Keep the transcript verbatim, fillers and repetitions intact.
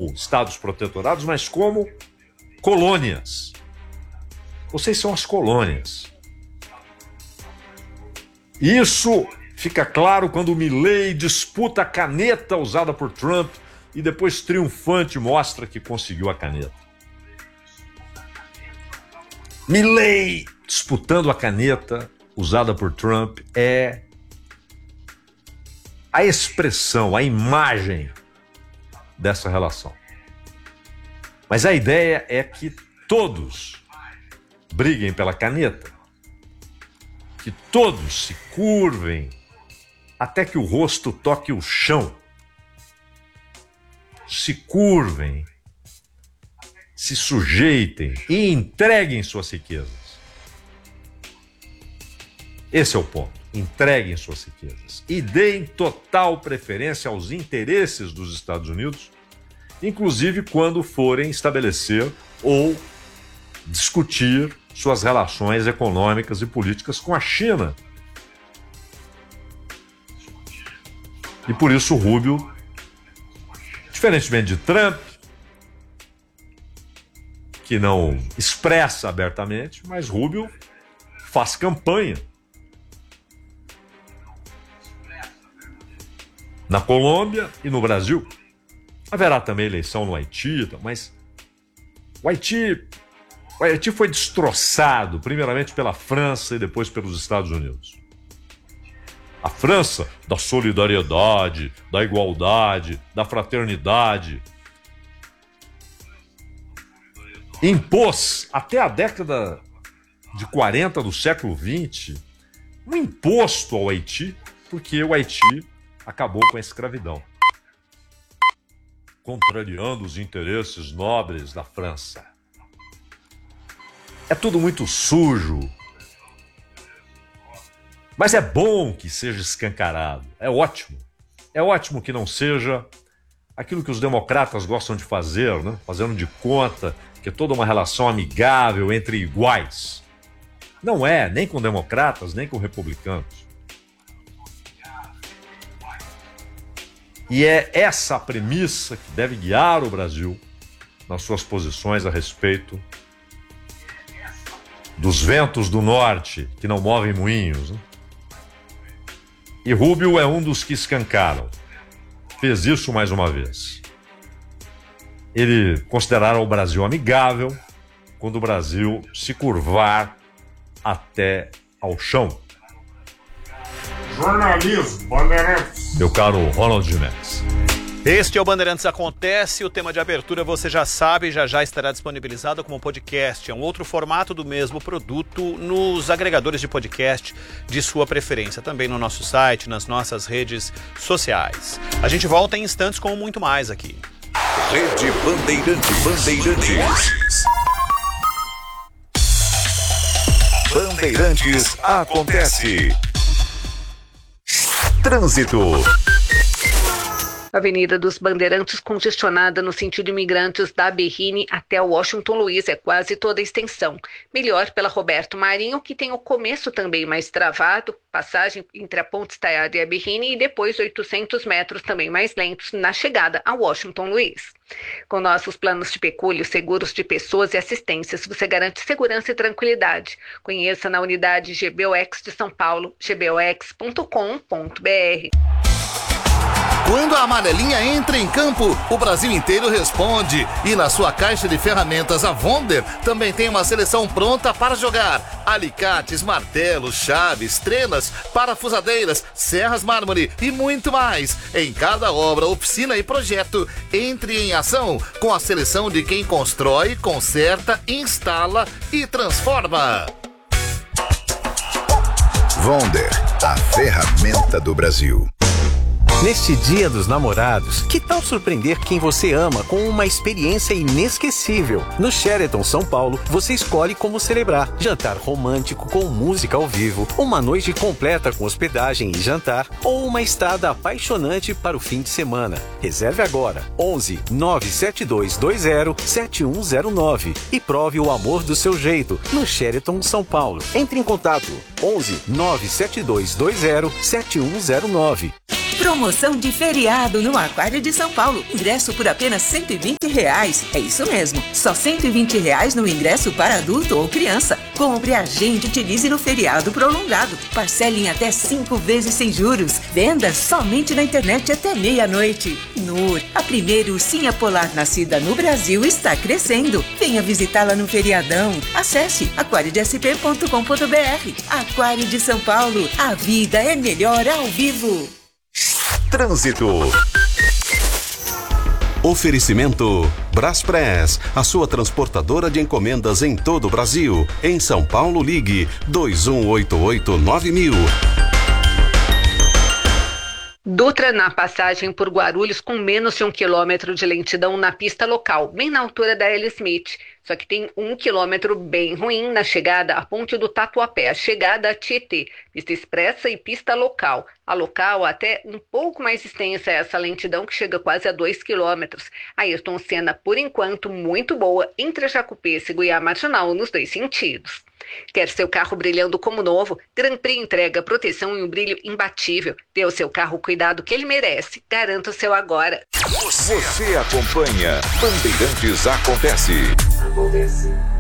como estados protetorados, mas como colônias. Vocês são as colônias. Isso fica claro quando Milei disputa a caneta usada por Trump e depois triunfante mostra que conseguiu a caneta. Milei disputando a caneta usada por Trump é a expressão, a imagem dessa relação. Mas a ideia é que todos briguem pela caneta, que todos se curvem até que o rosto toque o chão, se curvem, se sujeitem e entreguem suas riquezas. Esse é o ponto. Entreguem suas riquezas e deem total preferência aos interesses dos Estados Unidos, inclusive quando forem estabelecer ou discutir suas relações econômicas e políticas com a China. E por isso o Rubio, diferentemente de Trump, que não expressa abertamente, mas Rubio faz campanha. Na Colômbia e no Brasil. Haverá também eleição no Haiti, mas o Haiti, o Haiti foi destroçado, primeiramente pela França e depois pelos Estados Unidos. A França, da solidariedade, da igualdade, da fraternidade, impôs, até a década de quarenta do século vinte, um imposto ao Haiti, porque o Haiti acabou com a escravidão, contrariando os interesses nobres da França. É tudo muito sujo, mas é bom que seja escancarado, é ótimo. É ótimo que não seja aquilo que os democratas gostam de fazer, né? Fazendo de conta que é toda uma relação amigável entre iguais. Não é, nem com democratas, nem com republicanos. E é essa a premissa que deve guiar o Brasil nas suas posições a respeito dos ventos do norte que não movem moinhos, né? E Rubio é um dos que escancaram. Fez isso mais uma vez. Ele considerará o Brasil amigável quando o Brasil se curvar até ao chão. Jornalismo, Bandeirantes. Meu caro Ronald Gimenez. Este é o Bandeirantes Acontece, o tema de abertura você já sabe, já já estará disponibilizado como podcast. É um outro formato do mesmo produto nos agregadores de podcast de sua preferência, também no nosso site, nas nossas redes sociais. A gente volta em instantes com muito mais aqui. Rede Bandeirantes. Bandeirantes. Bandeirantes Acontece. Trânsito. Avenida dos Bandeirantes congestionada no sentido imigrantes da Berrini até o Washington Luiz, é quase toda a extensão. Melhor pela Roberto Marinho, que tem o começo também mais travado, passagem entre a Ponte Estaiada e a Berrini, e depois oitocentos metros também mais lentos na chegada a Washington Luiz. Com nossos planos de pecúlio, seguros de pessoas e assistências, você garante segurança e tranquilidade. Conheça na unidade G B O X de São Paulo, g b o x ponto com ponto b r. Quando a amarelinha entra em campo, o Brasil inteiro responde. E na sua caixa de ferramentas, a Wonder também tem uma seleção pronta para jogar. Alicates, martelos, chaves, trenas, parafusadeiras, serras mármore e muito mais. Em cada obra, oficina e projeto, entre em ação com a seleção de quem constrói, conserta, instala e transforma. Wonder, a ferramenta do Brasil. Neste Dia dos Namorados, que tal surpreender quem você ama com uma experiência inesquecível? No Sheraton São Paulo, você escolhe como celebrar. Jantar romântico com música ao vivo, uma noite completa com hospedagem e jantar, ou uma estada apaixonante para o fim de semana. Reserve agora, onze nove sete dois dois zero sete um zero nove e prove o amor do seu jeito no Sheraton São Paulo. Entre em contato, onze nove sete dois dois zero sete um zero nove. Promoção de feriado no Aquário de São Paulo. Ingresso por apenas cento e vinte reais. É isso mesmo, só cento e vinte reais no ingresso para adulto ou criança. Compre, agende e utilize no feriado prolongado. Parcele em até cinco vezes sem juros. Venda somente na internet até meia-noite. Nur, a primeira ursinha polar nascida no Brasil, está crescendo. Venha visitá-la no feriadão. Acesse aquário d s p ponto com ponto b r. Aquário de São Paulo. A vida é melhor ao vivo. Trânsito. Oferecimento Braspress, a sua transportadora de encomendas em todo o Brasil. Em São Paulo, ligue dois um oito oito nove mil. Dutra na passagem por Guarulhos com menos de um quilômetro de lentidão na pista local, bem na altura da L. Smith. Só que tem um quilômetro bem ruim na chegada à ponte do Tatuapé, a chegada a Tietê, pista expressa e pista local. A local até um pouco mais extensa essa lentidão que chega quase a dois quilômetros. Ayrton Senna, por enquanto, muito boa entre a Jacupês e Goiás Marginal nos dois sentidos. Quer seu carro brilhando como novo? Grand Prix entrega proteção e um brilho imbatível. Dê ao seu carro o cuidado que ele merece. Garanta o seu agora. Você acompanha Bandeirantes Acontece. Acontece.